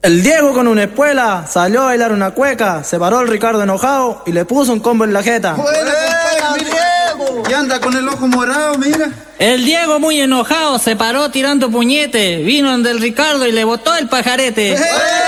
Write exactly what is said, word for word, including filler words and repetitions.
El Diego con una espuela salió a bailar una cueca, se paró el Ricardo enojado y le puso un combo en la jeta. ¡Buena, Diego! Y anda con el ojo morado, mira. El Diego muy enojado se paró tirando puñete, vino donde el Ricardo y le botó el pajarete. ¡Eh!